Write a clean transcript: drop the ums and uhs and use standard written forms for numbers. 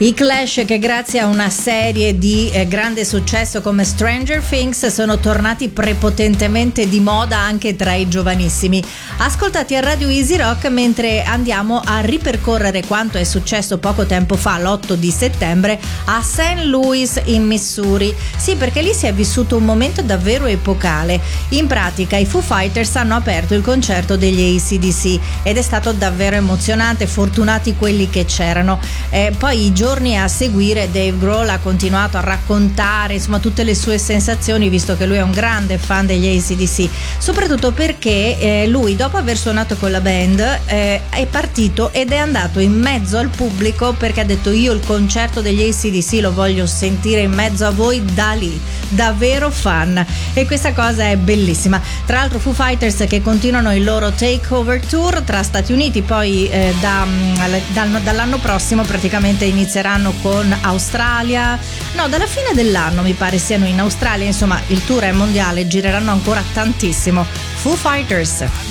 I Clash, che grazie a una serie di grande successo come Stranger Things sono tornati prepotentemente di moda anche tra i giovanissimi. Ascoltati a Radio Easy Rock mentre andiamo a ripercorrere quanto è successo poco tempo fa, l'8 di settembre, a St. Louis in Missouri. Sì, perché lì si è vissuto un momento davvero epocale. In pratica i Foo Fighters hanno aperto il concerto degli AC/DC ed è stato davvero emozionante, fortunati quelli che c'erano. Poi i giorni a seguire Dave Grohl ha continuato a raccontare insomma tutte le sue sensazioni, visto che lui è un grande fan degli AC/DC, soprattutto perché lui, dopo aver suonato con la band, è partito ed è andato in mezzo al pubblico, perché ha detto: io il concerto degli AC/DC lo voglio sentire in mezzo a voi da lì, davvero fan. E questa cosa è bellissima. Tra l'altro Foo Fighters che continuano il loro takeover tour tra Stati Uniti, poi dall'anno prossimo praticamente inizieranno con Australia, no, dalla fine dell'anno mi pare siano in Australia, insomma il tour è mondiale, gireranno ancora tantissimo. Foo Fighters.